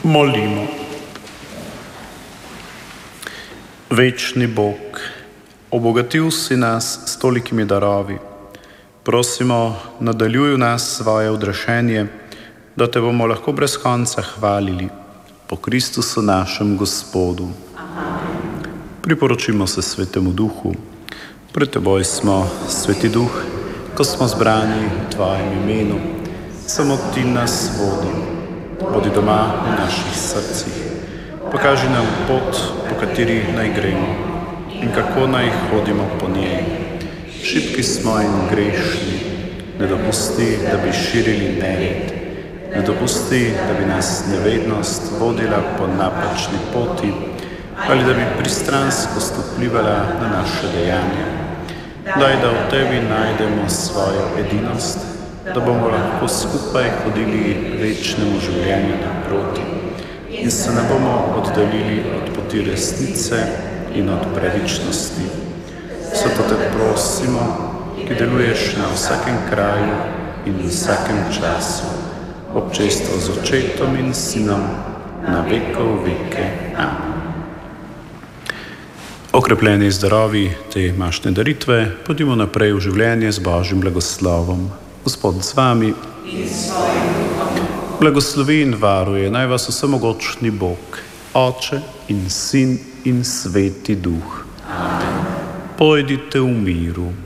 Molimo. Večni Bog, obogatil si nas s tolikimi darovi. Prosimo, nadaljuj v nas svoje odrešenje, da te bomo lahko brez konca hvalili. Po Kristusu našem Gospodu. Priporočimo se Svetemu Duhu. Pred teboj smo, Sveti Duh, ko smo zbrani v tvojem imenu. Samo ti nas vodi. Bodi doma v naših srcih. Pokaži nam pot, po kateri naj gremo in kako naj hodimo po njej. Šibki smo in grešni. Ne dopusti, da bi širili nered. Ne dopusti, da bi nas nevednost vodila po napačni poti ali da bi pristranskost vplivala na naše dejanje. Daj, da v tebi najdemo svojo edinost, da bomo lahko skupaj hodili večnemu življenju naproti in se ne bomo oddaljili od poti resnice in od pravičnosti. Zato te prosimo, ki deluješ na vsakem kraju in v vsakem času, občestvo z Očetom in Sinom, na vekov veke. Amen. Okrepljeni zdravi te mašne daritve, pojdimo naprej v življenje z Božjim blagoslovom. Gospod z vami. Blagoslovi in varuje naj vas vsemogočni Bog, Oče in Sin in Sveti Duh. Amen. Pojdite v miru.